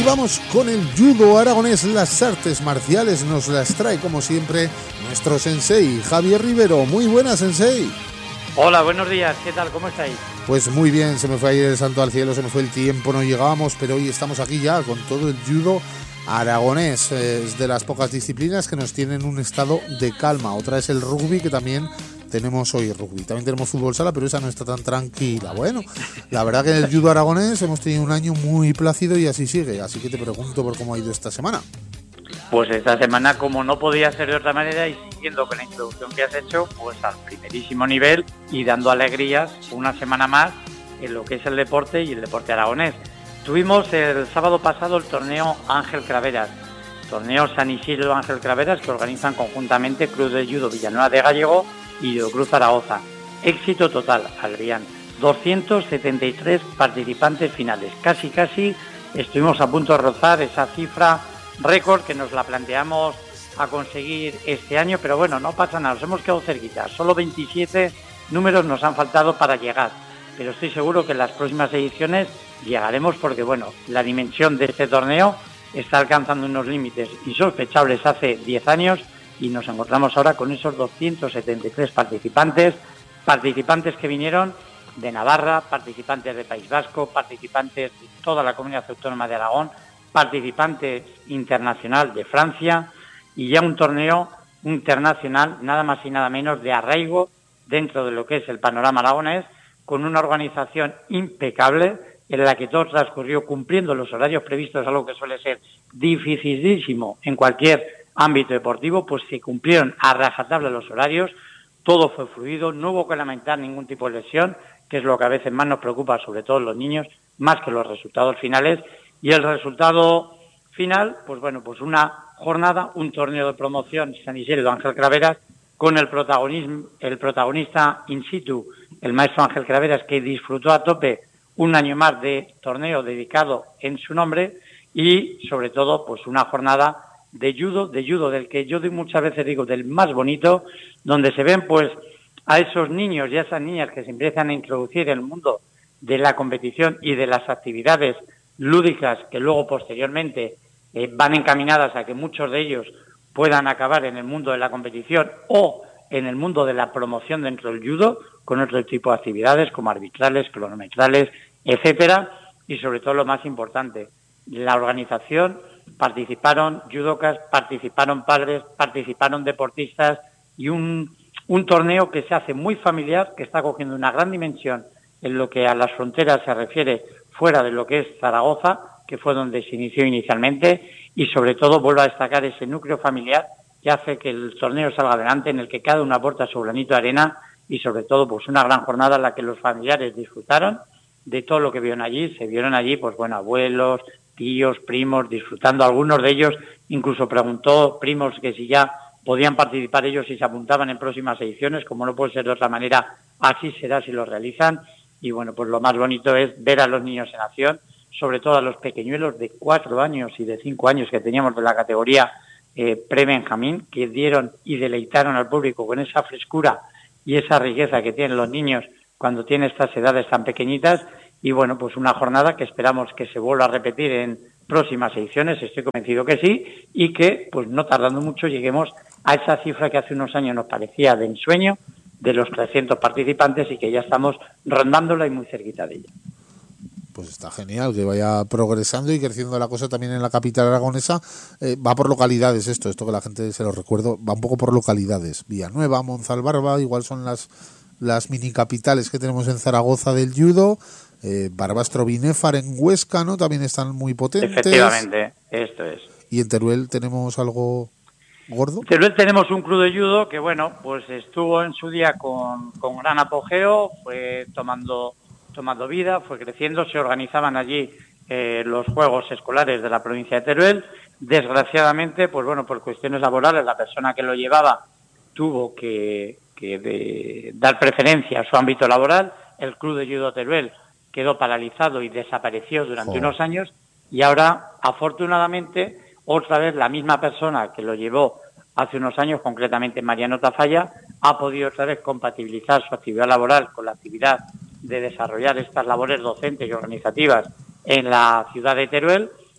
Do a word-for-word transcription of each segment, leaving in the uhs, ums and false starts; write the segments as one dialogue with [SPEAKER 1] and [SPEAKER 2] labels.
[SPEAKER 1] vamos con el judo aragonés, las artes marciales. Nos las trae, como siempre, nuestro sensei, Javier Rivero. Muy buenas, sensei.
[SPEAKER 2] Hola, buenos días. ¿Qué tal? ¿Cómo estáis?
[SPEAKER 1] Pues muy bien, se me fue ayer el santo al cielo, se me fue el tiempo, no llegábamos, pero hoy estamos aquí ya con todo el judo aragonés. Es de las pocas disciplinas que nos tienen un estado de calma. Otra es el rugby, que también tenemos hoy rugby. También tenemos fútbol sala, pero esa no está tan tranquila. Bueno, la verdad que en el judo aragonés hemos tenido un año muy plácido y así sigue. Así que te pregunto por cómo ha ido esta semana.
[SPEAKER 2] Pues esta semana, como no podía ser de otra manera, y siguiendo con la introducción que has hecho, pues al primerísimo nivel y dando alegrías una semana más en lo que es el deporte y el deporte aragonés. Tuvimos el sábado pasado el torneo Ángel Craveras, torneo San Isidro Ángel Craveras, que organizan conjuntamente Cruz de Judo Villanueva de Gallego y Cruz Zaragoza. Éxito total, Adrián. doscientos setenta y tres participantes finales. Casi, casi estuvimos a punto de rozar esa cifra récord que nos la planteamos a conseguir este año, pero bueno, no pasa nada, nos hemos quedado cerquita. Solo veintisiete números nos han faltado para llegar, pero estoy seguro que en las próximas ediciones llegaremos porque, bueno, la dimensión de este torneo está alcanzando unos límites insospechables hace diez años y nos encontramos ahora con esos doscientos setenta y tres participantes, participantes que vinieron de Navarra, participantes de País Vasco, participantes de toda la comunidad autónoma de Aragón, participantes internacional de Francia y ya un torneo internacional nada más y nada menos de arraigo dentro de lo que es el panorama aragonés, con una organización impecable en la que todo transcurrió cumpliendo los horarios previstos, algo que suele ser dificilísimo en cualquier ámbito deportivo, pues se cumplieron a rajatabla los horarios, todo fue fluido, no hubo que lamentar ningún tipo de lesión, que es lo que a veces más nos preocupa, sobre todo los niños, más que los resultados finales. Y el resultado final, pues bueno, pues una jornada, un torneo de promoción San Isidro Ángel Craveras, con el protagonismo, el protagonista in situ, el maestro Ángel Craveras, que disfrutó a tope un año más de torneo dedicado en su nombre, y sobre todo, pues una jornada de judo, de judo del que yo muchas veces digo del más bonito, donde se ven pues a esos niños y a esas niñas que se empiezan a introducir en el mundo de la competición y de las actividades lúdicas que luego posteriormente eh, van encaminadas a que muchos de ellos puedan acabar en el mundo de la competición o en el mundo de la promoción dentro del judo con otro tipo de actividades como arbitrales, cronometrales, etcétera, y sobre todo lo más importante, la organización, participaron judocas, participaron padres, participaron deportistas y un, un torneo que se hace muy familiar, que está cogiendo una gran dimensión en lo que a las fronteras se refiere fuera de lo que es Zaragoza, que fue donde se inició inicialmente, y sobre todo vuelvo a destacar ese núcleo familiar que hace que el torneo salga adelante, en el que cada uno aporta su granito de arena, y sobre todo pues una gran jornada en la que los familiares disfrutaron de todo lo que vieron allí. Se vieron allí pues bueno, abuelos, tíos, primos, disfrutando. Algunos de ellos incluso preguntó primos que si ya podían participar ellos si se apuntaban en próximas ediciones, como no puede ser de otra manera, así será si lo realizan. Y bueno, pues lo más bonito es ver a los niños en acción, sobre todo a los pequeñuelos de cuatro años y de cinco años que teníamos de la categoría eh, pre-Benjamín, que dieron y deleitaron al público con esa frescura y esa riqueza que tienen los niños cuando tienen estas edades tan pequeñitas. Y bueno, pues una jornada que esperamos que se vuelva a repetir en próximas ediciones, estoy convencido que sí, y que pues no tardando mucho lleguemos a esa cifra que hace unos años nos parecía de ensueño, de los trescientos participantes, y que ya estamos rondándola y muy cerquita de ella.
[SPEAKER 1] Pues está genial que vaya progresando y creciendo la cosa también en la capital aragonesa. Eh, va por localidades esto, esto que la gente se lo recuerdo, va un poco por localidades. Villanueva, Monzalbarba, igual son las, las mini capitales que tenemos en Zaragoza del judo. Eh, Barbastro Binéfar en Huesca, ¿no? También están muy potentes.
[SPEAKER 2] Efectivamente, esto es.
[SPEAKER 1] Y en Teruel tenemos algo gordo.
[SPEAKER 2] En Teruel tenemos un club de judo que, bueno, pues estuvo en su día con, con gran apogeo, fue tomando, tomando vida, fue creciendo, se organizaban allí eh, los Juegos Escolares de la provincia de Teruel. Desgraciadamente, pues bueno, por cuestiones laborales, la persona que lo llevaba tuvo que, que de, dar preferencia a su ámbito laboral. El club de judo Teruel quedó paralizado y desapareció durante oh. unos años, y ahora, afortunadamente, otra vez la misma persona que lo llevó hace unos años, concretamente Mariano Tafalla, ha podido otra vez compatibilizar su actividad laboral con la actividad de desarrollar estas labores docentes y organizativas en la ciudad de Teruel,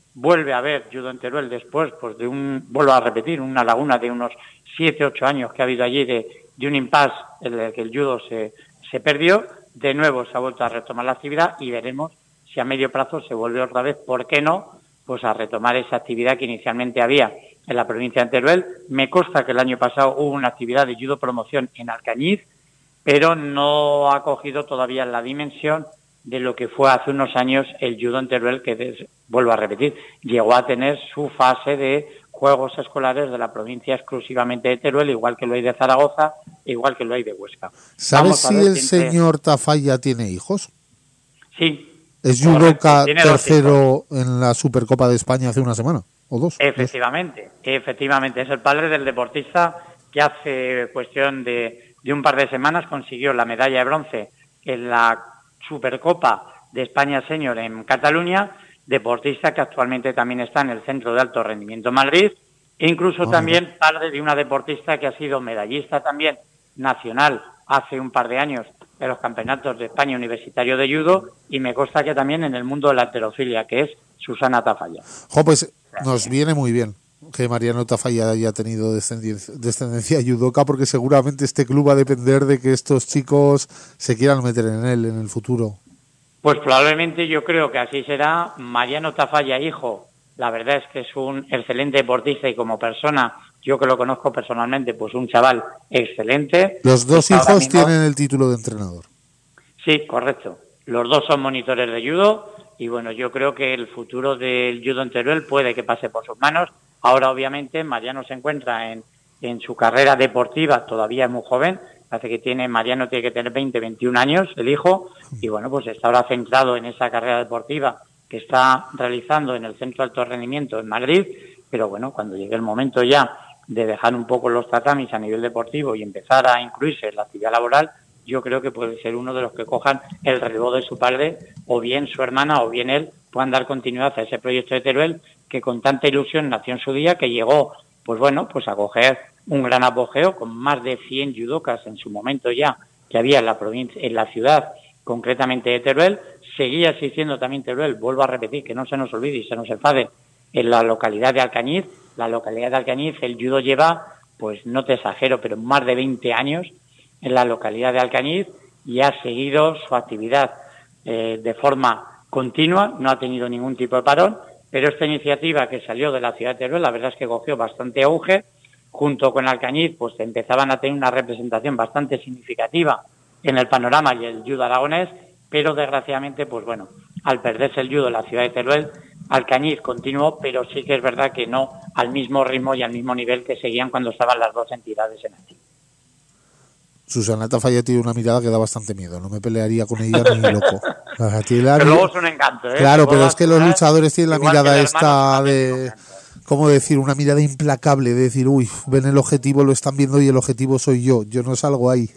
[SPEAKER 2] vuelve a haber judo en Teruel después, pues de un, vuelvo a repetir, una laguna de unos siete, ocho años que ha habido allí de, de un impasse en el que el judo se, se perdió. De nuevo se ha vuelto a retomar la actividad y veremos si a medio plazo se vuelve otra vez, ¿por qué no?, pues a retomar esa actividad que inicialmente había en la provincia de Teruel. Me consta que el año pasado hubo una actividad de judo promoción en Alcañiz, pero no ha cogido todavía la dimensión de lo que fue hace unos años el judo en Teruel, que, des, vuelvo a repetir, llegó a tener su fase de juegos escolares de la provincia exclusivamente de Teruel, igual que lo hay de Zaragoza, igual que lo hay de Huesca.
[SPEAKER 1] ¿Sabes si el señor Tafalla tiene hijos?
[SPEAKER 2] Sí.
[SPEAKER 1] ¿Es judoka tercero en la Supercopa de España hace una semana o dos?
[SPEAKER 2] Efectivamente, dos. efectivamente. Es el padre del deportista que hace cuestión de, de un par de semanas consiguió la medalla de bronce en la Supercopa de España Senior en Cataluña, deportista que actualmente también está en el Centro de Alto Rendimiento Madrid, e incluso oh, también mira. padre de una deportista que ha sido medallista también nacional hace un par de años de los campeonatos de España universitario de judo, y me consta que también en el mundo de la halterofilia, que es Susana Tafalla.
[SPEAKER 1] Jo, pues nos viene muy bien que Mariano Tafalla haya tenido descendencia, descendencia judoka, porque seguramente este club va a depender de que estos chicos se quieran meter en él en el futuro.
[SPEAKER 2] Pues probablemente yo creo que así será. Mariano Tafalla, hijo, la verdad es que es un excelente deportista y como persona, yo que lo conozco personalmente, pues un chaval excelente.
[SPEAKER 1] Los dos hijos mismo... tienen el título de entrenador.
[SPEAKER 2] Sí, correcto. Los dos son monitores de judo y bueno, yo creo que el futuro del judo en Teruel puede que pase por sus manos. Ahora, obviamente, Mariano se encuentra en, en su carrera deportiva, todavía es muy joven. Parece que tiene, Mariano tiene que tener veinte, veintiún años, el hijo, y bueno, pues está ahora centrado en esa carrera deportiva que está realizando en el Centro de Alto Rendimiento en Madrid, pero bueno, cuando llegue el momento ya de dejar un poco los tatamis a nivel deportivo y empezar a incluirse en la actividad laboral, yo creo que puede ser uno de los que cojan el relevo de su padre, o bien su hermana, o bien él, puedan dar continuidad a ese proyecto de Teruel, que con tanta ilusión nació en su día, que llegó, pues bueno, pues a coger un gran apogeo con más de cien judokas en su momento ya que había en la provincia, en la ciudad, concretamente de Teruel. Seguía existiendo también Teruel, vuelvo a repetir, que no se nos olvide y se nos enfade, en la localidad de Alcañiz. La localidad de Alcañiz, el judo lleva, pues no te exagero, pero más de veinte años en la localidad de Alcañiz y ha seguido su actividad eh, de forma continua, no ha tenido ningún tipo de parón, pero esta iniciativa que salió de la ciudad de Teruel, la verdad es que cogió bastante auge. Junto con Alcañiz, pues empezaban a tener una representación bastante significativa en el panorama y el judo aragonés, pero desgraciadamente, pues bueno, al perderse el judo en la ciudad de Teruel, Alcañiz continuó, pero sí que es verdad que no al mismo ritmo y al mismo nivel que seguían cuando estaban las dos entidades en activo.
[SPEAKER 1] Susana Tafalla tiene una mirada que da bastante miedo, no me pelearía con ella ni loco.
[SPEAKER 2] Pero luego es un encanto, ¿eh?
[SPEAKER 1] Claro, pero es que los luchadores tienen la mirada esta de... ¿Cómo decir? Una mirada implacable, de decir, uy, ven el objetivo, lo están viendo y el objetivo soy yo, yo no salgo ahí.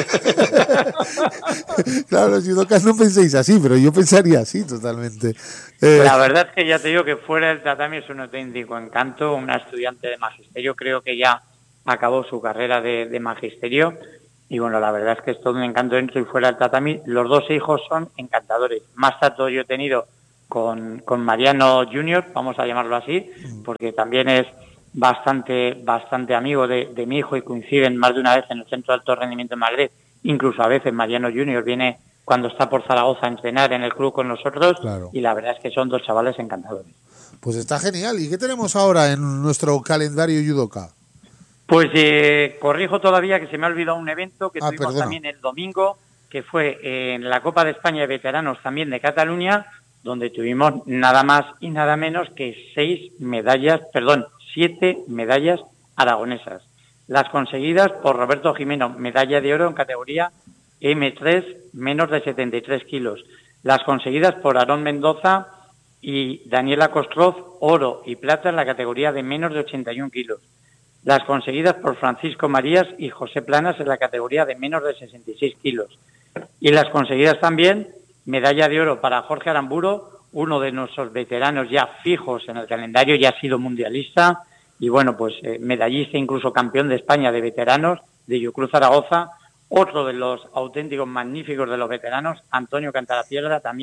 [SPEAKER 1] Claro, los judokas no penséis así, pero yo pensaría así totalmente.
[SPEAKER 2] Eh... La verdad es que ya te digo que fuera del tatami es un auténtico encanto, una estudiante de magisterio, creo que ya acabó su carrera de, de magisterio, y bueno, la verdad es que es todo un encanto dentro y fuera del tatami. Los dos hijos son encantadores. Más tarde yo he tenido Con, con Mariano Junior, vamos a llamarlo así, porque también es bastante bastante amigo de, de mi hijo y coinciden más de una vez en el Centro de Alto Rendimiento de Madrid. Incluso a veces Mariano Junior viene cuando está por Zaragoza a entrenar en el club con nosotros, claro. Y la verdad es que son dos chavales encantadores.
[SPEAKER 1] Pues está genial. ¿Y qué tenemos ahora en nuestro calendario judoka?
[SPEAKER 2] Pues eh, corrijo todavía que se me ha olvidado un evento que
[SPEAKER 1] ah,
[SPEAKER 2] tuvimos
[SPEAKER 1] perdona.
[SPEAKER 2] también el domingo, que fue en la Copa de España de Veteranos también de Cataluña, donde tuvimos nada más y nada menos que seis medallas, perdón, siete medallas aragonesas. Las conseguidas por Roberto Jimeno, medalla de oro en categoría eme tres, menos de setenta y tres kilos. Las conseguidas por Aarón Mendoza y Daniela Kostroz, oro y plata en la categoría de menos de ochenta y un kilos. Las conseguidas por Francisco Marías y José Planas en la categoría de menos de sesenta y seis kilos. Y las conseguidas también, medalla de oro para Jorge Aramburo, uno de nuestros veteranos ya fijos en el calendario, ya ha sido mundialista y bueno, pues eh, medallista, incluso campeón de España de veteranos de Yucruz Zaragoza. Otro de los auténticos magníficos de los veteranos, Antonio Cantarapiedra, también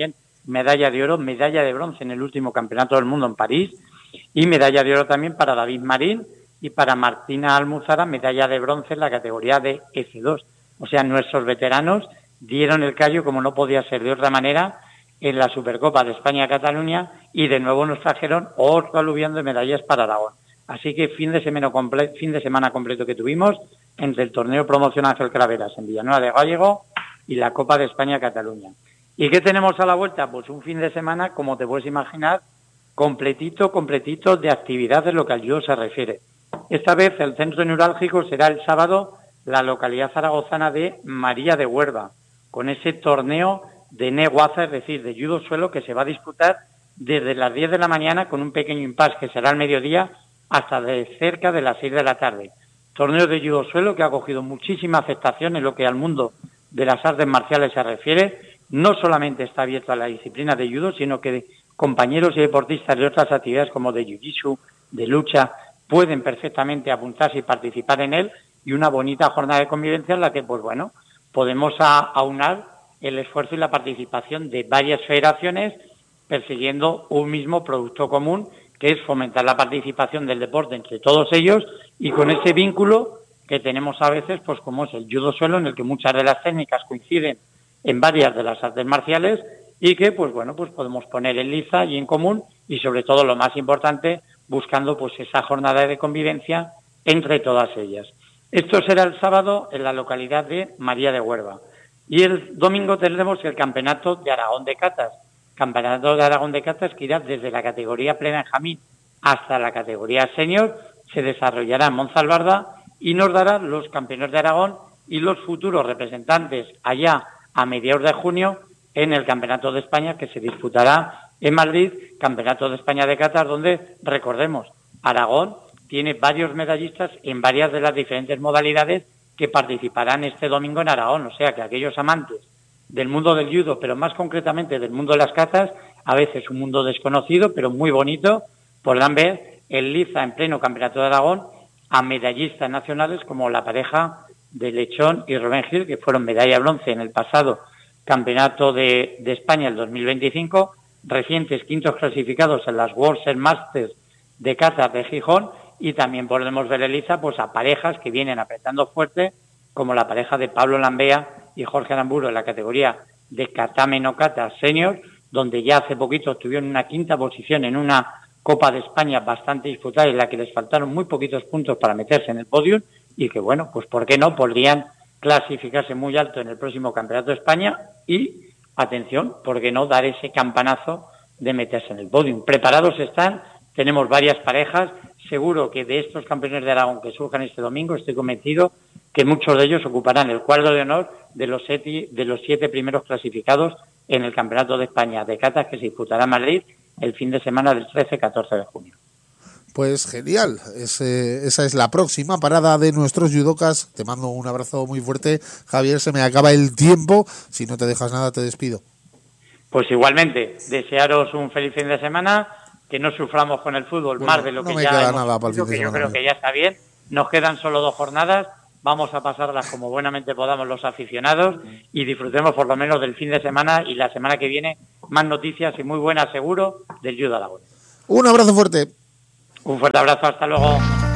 [SPEAKER 2] medalla de oro, medalla de bronce en el último Campeonato del Mundo en París y medalla de oro también para David Marín y para Martina Almuzara, medalla de bronce en la categoría de F dos. O sea, nuestros veteranos dieron el callo, como no podía ser de otra manera, en la Supercopa de España-Cataluña y de nuevo nos trajeron otro aluvión de medallas para Aragón. Así que fin de semana completo, fin de semana completo que tuvimos entre el torneo promoción Ángel Craveras en Villanueva de Gállego y la Copa de España-Cataluña. ¿Y qué tenemos a la vuelta? Pues un fin de semana, como te puedes imaginar, completito, completito de actividad en lo que al judo se refiere. Esta vez el centro neurálgico será el sábado la localidad zaragozana de María de Huerva, con ese torneo de Neguaza, es decir, de judo suelo, que se va a disputar desde las diez de la mañana con un pequeño impasse que será al mediodía hasta de cerca de las seis de la tarde. Torneo de judo suelo que ha cogido muchísima aceptación en lo que al mundo de las artes marciales se refiere. No solamente está abierto a la disciplina de judo, sino que compañeros y deportistas de otras actividades como de jiu-jitsu, de lucha, pueden perfectamente apuntarse y participar en él, y una bonita jornada de convivencia en la que, pues bueno, podemos a, aunar el esfuerzo y la participación de varias federaciones persiguiendo un mismo producto común, que es fomentar la participación del deporte entre todos ellos y con ese vínculo que tenemos a veces, pues como es el judo suelo, en el que muchas de las técnicas coinciden en varias de las artes marciales y que, pues bueno, pues podemos poner en liza y en común y sobre todo lo más importante, buscando pues esa jornada de convivencia entre todas ellas. Esto será el sábado en la localidad de María de Huerva. Y el domingo tendremos el Campeonato de Aragón de Catas. Campeonato de Aragón de Catas que irá desde la categoría pre-benjamín hasta la categoría senior. Se desarrollará en Monzalbarda y nos dará los campeones de Aragón y los futuros representantes allá a mediados de junio en el Campeonato de España que se disputará en Madrid, Campeonato de España de Catas, donde, recordemos, Aragón tiene varios medallistas en varias de las diferentes modalidades que participarán este domingo en Aragón. O sea que aquellos amantes del mundo del judo, pero más concretamente del mundo de las catas, a veces un mundo desconocido, pero muy bonito, podrán ver en liza en pleno Campeonato de Aragón a medallistas nacionales como la pareja de Lechón y Rubén Gil, que fueron medalla de bronce en el pasado Campeonato de, de España el dos mil veinticinco, recientes quintos clasificados en las World Masters de Catas de Gijón, y también podemos ver en liza pues a parejas que vienen apretando fuerte, como la pareja de Pablo Lambea y Jorge Aramburu en la categoría de Katame no Kata Senior, donde ya hace poquito estuvieron en una quinta posición en una Copa de España bastante disputada en la que les faltaron muy poquitos puntos para meterse en el podio y que, bueno, pues por qué no, podrían clasificarse muy alto en el próximo Campeonato de España y, atención, por qué no dar ese campanazo de meterse en el podio. Preparados están, tenemos varias parejas, seguro que de estos campeones de Aragón que surjan este domingo, estoy convencido que muchos de ellos ocuparán el cuadro de honor de los siete, de los siete primeros clasificados en el Campeonato de España de Catas que se disputará en Madrid el fin de semana del trece a catorce de junio.
[SPEAKER 1] Pues genial, es, eh, esa es la próxima parada de nuestros judocas. Te mando un abrazo muy fuerte, Javier, se me acaba el tiempo, si no te dejas nada te despido.
[SPEAKER 2] Pues igualmente, desearos un feliz fin de semana, que no suframos con el fútbol bueno, más de lo no que me ya queda hemos nada para el fin de que yo creo que ya está bien, nos quedan solo dos jornadas, vamos a pasarlas como buenamente podamos los aficionados y disfrutemos por lo menos del fin de semana y la semana que viene más noticias y muy buenas seguro del judo Aragón.
[SPEAKER 1] Un abrazo fuerte.
[SPEAKER 2] Un fuerte abrazo, hasta luego.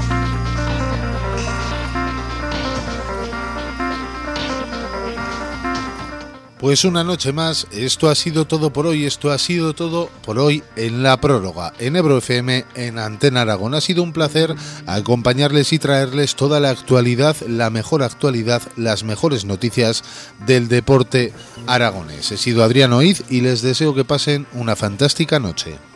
[SPEAKER 1] Pues una noche más, esto ha sido todo por hoy, esto ha sido todo por hoy en La Próloga, en Ebro F M, en Antena Aragón. Ha sido un placer acompañarles y traerles toda la actualidad, la mejor actualidad, las mejores noticias del deporte aragonés. He sido Adrián Oiz y les deseo que pasen una fantástica noche.